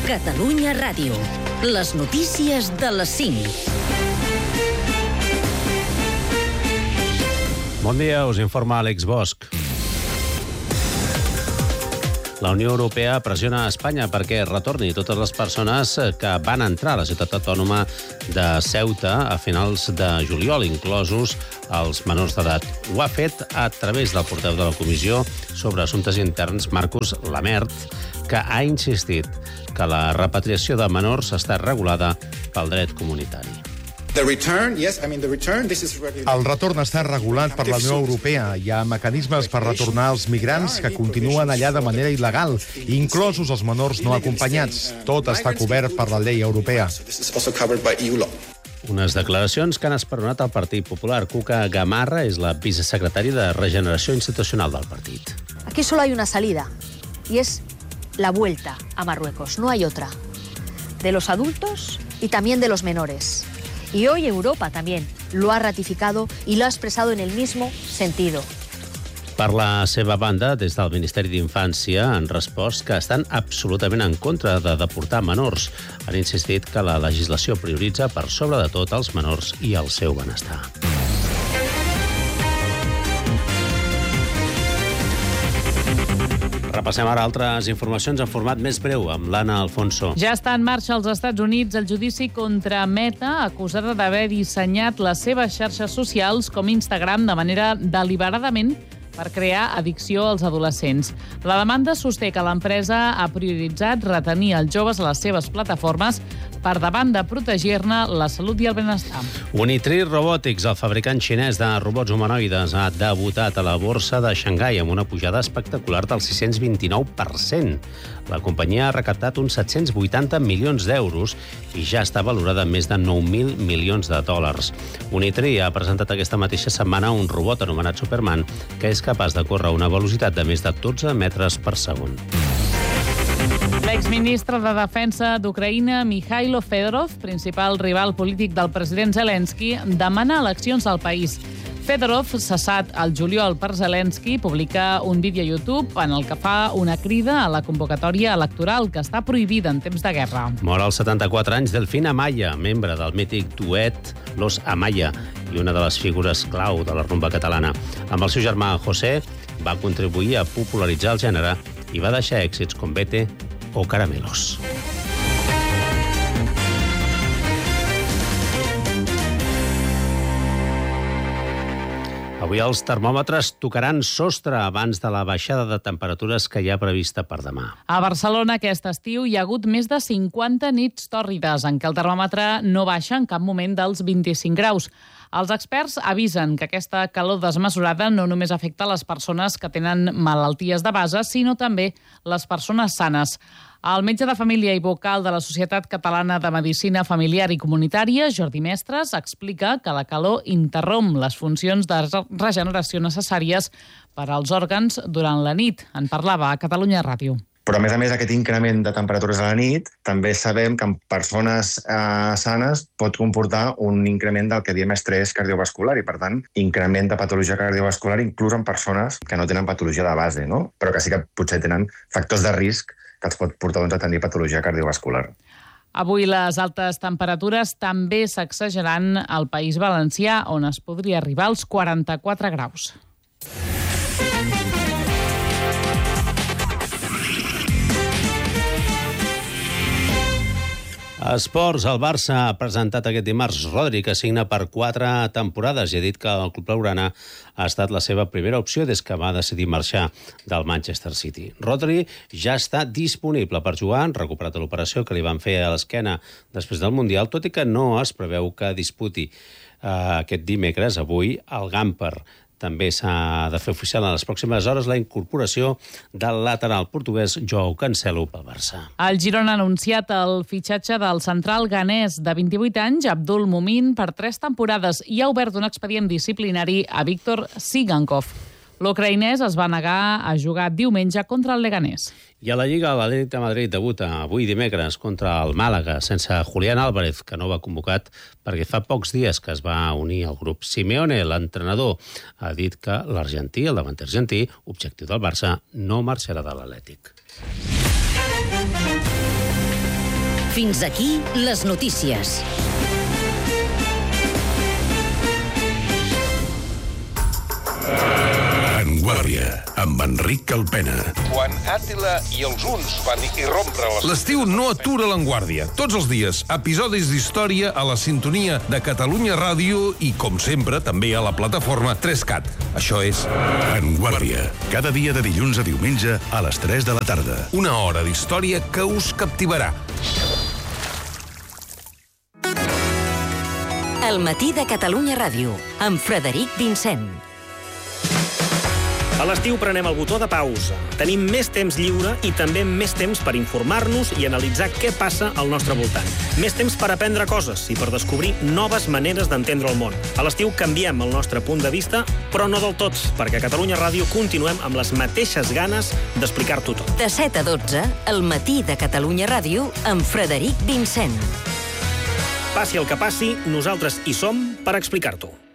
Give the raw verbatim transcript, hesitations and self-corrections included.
Catalunya Ràdio. Les notícies de les cinc. Bon dia, us informa Àlex Bosch. La Unió Europea pressiona a Espanya perquè retorni totes les persones que van entrar a la ciutat autònoma de Ceuta a finals de juliol, inclosos els menors d'edat. Ho ha fet a través del portaveu de la Comissió sobre Assumptes Interns, Marcus Lamert, que ha insistit que la repatriació de menors està regulada pel dret comunitari. The return, yes, I mean the return, this is regulated. El retorn està regulat per la Unió Europea. Hi ha mecanismes per retornar els migrants que continuen allà de manera il·legal, inclosos els menors no acompanyats. Tot està cobert per la llei europea. This is also covered by E U law. Unes declaracions que han esperonat el Partit Popular. Cuca Gamarra és la vicesecretària de Regeneració Institucional del partit. Aquí solo hay una salida, y es la vuelta a Marruecos. No hay otra. De los adultos y también de los menores. Y hoy Europa también lo ha ratificado y lo ha expresado en el mismo sentido. Per la seva banda, des del Ministeri d'Infància han respost que estan absolutament en contra de deportar menors. Han insistit que la legislació prioritza per sobre de tot els menors i el seu benestar. Repassem ara altres informacions en format més breu amb l'Anna Alfonso. Ja està en marxa als Estats Units el judici contra Meta, acusada d'haver dissenyat les seves xarxes socials com Instagram de manera deliberadament per crear addicció als adolescents. La demanda sosté que l'empresa ha prioritzat retenir els joves a les seves plataformes per davant de protegir-ne la salut i el benestar. Unitree Robotics, el fabricant xinès de robots humanoides, ha debutat a la borsa de Xangai amb una pujada espectacular del sis-cents vint-i-nou per cent. La companyia ha recaptat uns set-cents vuitanta milions d'euros i ja està valorada en més de nou mil milions de dòlars. Unitree ha presentat aquesta mateixa setmana un robot anomenat Superman que és capaç de córrer a una velocitat de més de dotze metres per segon. L'exministre de Defensa d'Ucraïna, Mikhailo Fedorov, principal rival polític del president Zelensky, demana eleccions al país. Fedorov, cessat al juliol per Zelensky, publica un vídeo a YouTube en el que fa una crida a la convocatòria electoral que està prohibida en temps de guerra. Mor als setanta-quatre anys Delfín Amaya, membre del mític duet Los Amaya i una de les figures clau de la rumba catalana. Amb el seu germà José va contribuir a popularitzar el gènere i va deixar èxits com Vete o Caramelos. Avui els termòmetres tocaran sostre abans de la baixada de temperatures que hi ha prevista per demà. A Barcelona aquest estiu hi ha hagut més de cinquanta nits tòrrides en què el termòmetre no baixa en cap moment dels vint-i-cinc graus. Els experts avisen que aquesta calor desmesurada no només afecta les persones que tenen malalties de base, sinó també les persones sanes. El metge de família i vocal de la Societat Catalana de Medicina Familiar i Comunitària, Jordi Mestres, explica que la calor interromp les funcions de regeneració necessàries per als òrgans durant la nit. En parlava a Catalunya Ràdio. Però, a més a més, aquest increment de temperatures a la nit també sabem que en persones eh, sanes pot comportar un increment del que diem estrès cardiovascular i, per tant, increment de patologia cardiovascular inclús en persones que no tenen patologia de base, no? Però que sí que potser tenen factors de risc que els pot portar doncs, a tenir patologia cardiovascular. Avui les altes temperatures també s'exageran al País Valencià, on es podria arribar als quaranta-quatre graus. Esports, el Barça ha presentat aquest dimarts Rodri, que signa per quatre temporades, i ha dit que el club blaugrana ha estat la seva primera opció des que va decidir marxar del Manchester City. Rodri ja està disponible per jugar, recuperat de l'operació que li van fer a l'esquena després del Mundial, tot i que no es preveu que disputi eh, aquest dimecres, avui, al Gamper. També s'ha de fer oficial en les pròximes hores la incorporació del lateral portuguès Joao Cancelo pel Barça. El Girona ha anunciat el fitxatge del central ganès de vint-i-vuit anys, Abdul Mumin, per tres temporades i ha obert un expedient disciplinari a Víctor Sigankov. L'ucraïnès es va negar a jugar diumenge contra el Leganés. I a la Lliga, l'Atlètic de Madrid debuta avui dimecres contra el Màlaga, sense Julián Álvarez, que no va convocat perquè fa pocs dies que es va unir al grup. Simeone, l'entrenador, ha dit que l'argentí, el davanter argentí, objectiu del Barça, no marxarà de l'Atlètic. Fins aquí les notícies. Vanguardia, amb Enric Calpena. Quan Àtila i els huns van irrompre les... L'estiu no atura l'Enguàrdia. Tots els dies, episodis d'història a la sintonia de Catalunya Ràdio i, com sempre, també a la plataforma tres cat. Això és... Vanguardia, cada dia de dilluns a diumenge a les tres de la tarda. Una hora d'història que us captivarà. El matí de Catalunya Ràdio, amb Frederic Vincent. A l'estiu prenem el botó de pausa. Tenim més temps lliure i també més temps per informar-nos i analitzar què passa al nostre voltant. Més temps per aprendre coses i per descobrir noves maneres d'entendre el món. A l'estiu canviem el nostre punt de vista, però no del tot, perquè a Catalunya Ràdio continuem amb les mateixes ganes d'explicar-t'ho tot. De set a dotze, el matí de Catalunya Ràdio, amb Frederic Vincent. Passi el que passi, nosaltres hi som per explicar-t'ho.